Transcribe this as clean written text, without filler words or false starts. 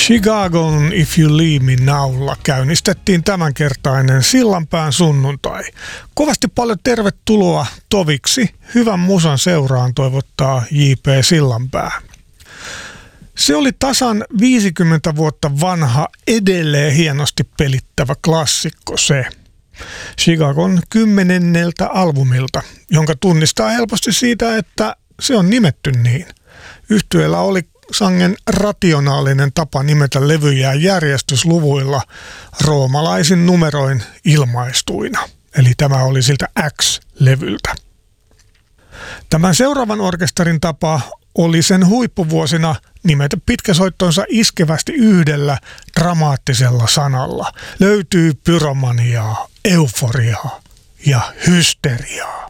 Chicagon If You Leave Me Now'lla käynnistettiin tämänkertainen Sillanpään sunnuntai. Kovasti paljon tervetuloa toviksi. Hyvän musan seuraan toivottaa J.P. Sillanpää. Se oli tasan 50 vuotta vanha, edelleen hienosti pelittävä klassikko se. Chicagon 10. albumilta, jonka tunnistaa helposti siitä, että se on nimetty niin. Yhtyeellä oli sangen rationaalinen tapa nimetä levyjä järjestysluvuilla roomalaisin numeroin ilmaistuina. Eli tämä oli siltä X-levyltä. Tämän seuraavan orkesterin tapa oli sen huippuvuosina nimetä pitkäsoittonsa iskevästi yhdellä dramaattisella sanalla. Löytyy pyromaniaa, euforiaa ja hysteriaa.